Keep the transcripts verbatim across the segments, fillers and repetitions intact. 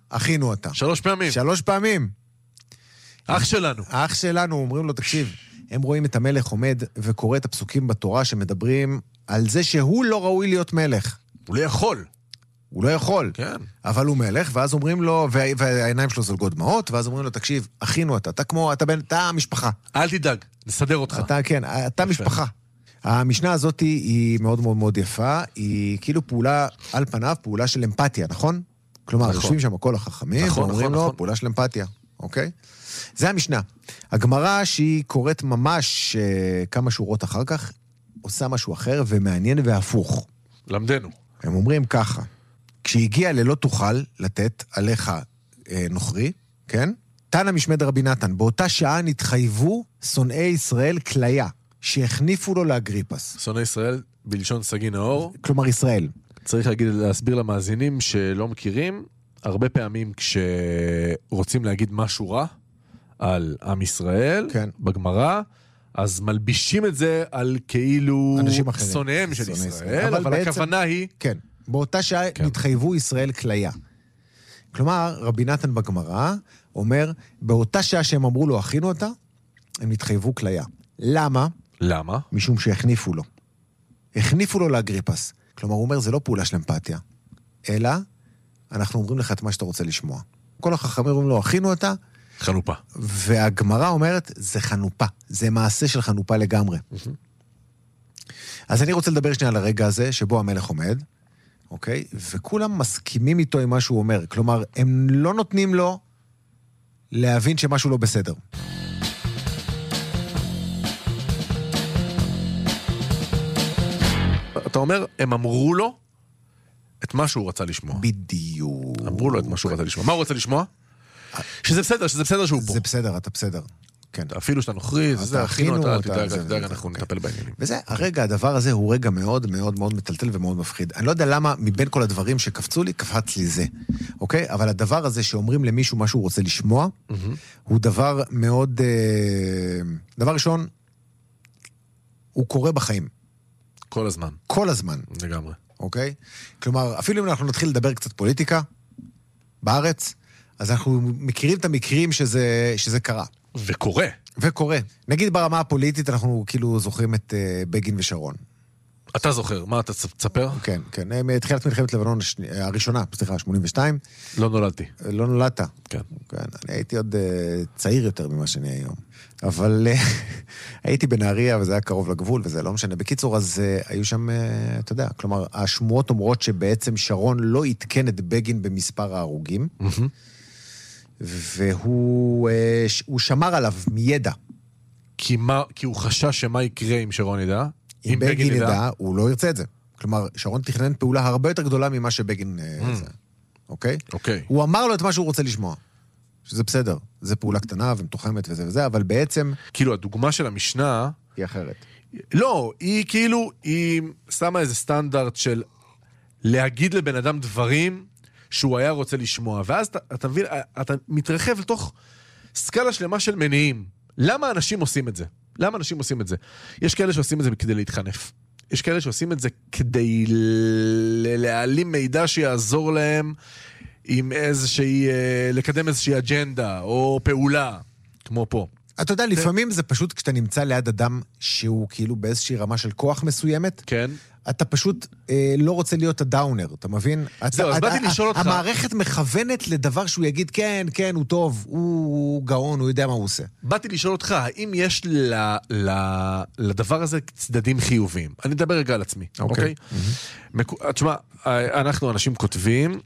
אחינו אתה. שלוש פעמים. שלוש פעמים. אח שלנו. אח שלנו, אומרים לו, תקשיב, הם רואים את המלך עומד וקורא את הפסוקים בתורה שמדברים על זה שהוא לא ראוי להיות מלך. הוא לא יכול. הוא לא יכול. כן. אבל הוא מלך, ואז אומרים לו, וה, והעיניים שלו זולגות דמעות, ואז אומרים לו, תקשיב, אחינו אתה, אתה כמו, אתה בן, אתה משפחה. אל תדאג, נסדר אותך. אתה, כן, אתה משפחה. המשנה הזאת היא מאוד מאוד מאוד יפה, היא כאילו פעולה על פניו, פעולה של אמפתיה, נכון? כלומר, יושבים שם כל החכמים, נכון, ואומרים נכון, לו, נכון. פעולה של אמפתיה, אוקיי? זה המשנה. הגמרא שהיא קוראת ממש uh, כמה שורות אחר כך, עושה משהו אחר ומעניין והפוך. למדנו. הם אומרים ככה, כשהגיע ללא תוכל לתת עליך אה, נוכרי, כן? תנא משמד רבי נתן, באותה שעה נתחייבו שונאי ישראל כליה, שהכניפו לו לאגריפס. שונאי ישראל בלשון סגי נאור. כלומר ישראל. צריך להגיד, להסביר למאזינים שלא מכירים, הרבה פעמים כשרוצים להגיד משהו רע על עם ישראל, כן. בגמרא, אז מלבישים את זה על כאילו אחרים. שונאיהם של שונאי ישראל, אבל, אבל בעצם, הכוונה היא... כן, באותה שעה כן. נתחייבו ישראל כליה. כלומר, רבי נתן בגמרא אומר, באותה שעה שהם אמרו לו, אחינו אתה, הם נתחייבו כליה. למה? למה? משום שהכניפו לו. הכניפו לו לאגריפס. כלומר, הוא אומר, זה לא פעולה של אמפתיה, אלא אנחנו אומרים לך את מה שאתה רוצה לשמוע. כל החכמים אומרים לו, אחינו אתה, חנופה. והגמרא אומרת, זה חנופה. זה מעשה של חנופה לגמרי. אז אני רוצה לדבר שנייה על הרגע הזה, שבו המלך עומד, אוקיי? וכולם מסכימים איתו עם מה שהוא אומר. כלומר, הם לא נותנים לו להבין שמשהו לא בסדר. אתה אומר, הם אמרו לו את מה שהוא רצה לשמוע. בדיוק. אמרו לו את מה שהוא רצה לשמוע. מה הוא רצה לשמוע? שזה בסדר, שזה בסדר שהוא פה. זה בסדר, אתה בסדר. כן. אפילו שאתה נוכרי, זה אחינו, אתה, תדאג, תדאג, אנחנו נטפל בעניינים. וזה, הרגע, הדבר הזה הוא רגע מאוד מאוד מאוד מטלטל ומאוד מפחיד. אני לא יודע למה, מבין כל הדברים שקפצו לי, קפץ לי זה. אוקיי? אבל הדבר הזה שאומרים למישהו מה שהוא רוצה לשמוע, הוא דבר מאוד... דבר ראשון, הוא קורה בחיים. כל הזמן. כל הזמן. לגמרי. אוקיי? כלומר, אפילו אם אנחנו נתחיל לדבר קצת פוליטיקה, בארץ, אז אנחנו מכירים את המקרים שזה, שזה קרה. וקורה. וקורה. נגיד ברמה הפוליטית, אנחנו כאילו זוכרים את uh, בגין ושרון. אתה זוכר, מה אתה תספר? כן, כן. מתחילת מלחמת לבנון השני, הראשונה, סליחה, שמונים ושתיים. לא נולדתי. לא נולדת. כן. כן, אני הייתי עוד uh, צעיר יותר ממה שאני היום. אבל uh, הייתי בנהריה, וזה היה קרוב לגבול, וזה לא משנה. בקיצור, אז uh, היו שם, uh, אתה יודע, כלומר, השמועות אומרות שבעצם שרון לא התקן את בגין במספר ההרוגים, והוא הוא שמר עליו מידע. כי, מה, כי הוא חשש שמה יקרה אם שרון ידע? אם, אם בגין ידע, ידע, הוא לא ירצה את זה. כלומר, שרון תכנן פעולה הרבה יותר גדולה ממה שבגין... Mm. זה. אוקיי? אוקיי. הוא אמר לו את מה שהוא רוצה לשמוע. שזה בסדר. זה פעולה קטנה ומתוחמת וזה וזה, אבל בעצם... כאילו, הדוגמה של המשנה... היא אחרת. לא, היא כאילו, היא שמה איזה סטנדרט של להגיד לבן אדם דברים שהוא היה רוצה לשמוע. ואז אתה, אתה מבין, אתה מתרחב לתוך סקאלה שלמה של מניעים. למה אנשים עושים את זה? למה אנשים עושים את זה? יש כאלה שעושים את זה כדי להתחנף. יש כאלה שעושים את זה כדי להעלים מידע שיעזור להם עם איזושהי, לקדם איזושהי אג'נדה או פעולה, כמו פה. אתה יודע, לפעמים זה פשוט כשאתה נמצא ליד אדם שהוא כאילו באיזושהי רמה של כוח מסוימת, כן. אתה פשוט אה, לא רוצה להיות הדאונר, אתה מבין? זהו, אז באתי לשאול אותך. המערכת מכוונת לדבר שהוא יגיד, כן, כן, הוא טוב, הוא, הוא גאון, הוא יודע מה הוא עושה. באתי לשאול אותך, האם יש ל, ל, לדבר הזה צדדים חיוביים? אני אדבר רגע על עצמי, אוקיי? אוקיי? תשמע, אנחנו אנשים כותבים,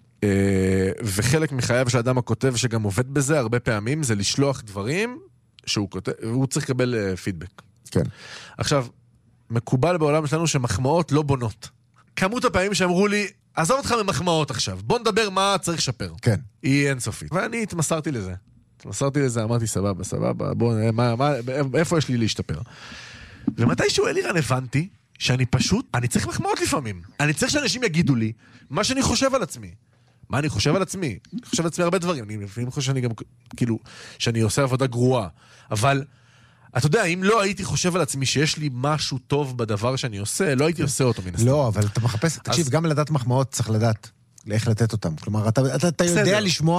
וחלק מחייו של האדם הכותב שגם עובד בזה הרבה פעמים, זה לשלוח דברים שהוא כותב, הוא צריך לקבל פידבק. כן. עכשיו, מקובל בעולם שלנו שמחמאות לא בונות. כמות הפעמים שאמרו לי, עזוב אותך ממחמאות עכשיו, בוא נדבר מה צריך לשפר. כן. היא אינסופית. ואני התמסרתי לזה. התמסרתי לזה, אמרתי, סבבה, סבבה, בוא, מה, מה, איפה יש לי להשתפר? ומתישהו אלירן הבנתי שאני פשוט, אני צריך מחמאות לפעמים. אני צריך שאנשים יגידו לי מה שאני חושב על עצמי. מה אני חושב על עצמי? אני חושב על עצמי הרבה דברים. אני לפעמים חושב שאני גם, כאילו, שאני עושה עבודה גרועה. אבל אתה יודע, אם לא הייתי חושב על עצמי שיש לי משהו טוב בדבר שאני עושה, לא הייתי עושה אותו מן הסתם. לא, אבל אתה מחפש, תקשיב, גם לדעת מחמאות צריך לדעת איך לתת אותם. כלומר, אתה יודע לשמוע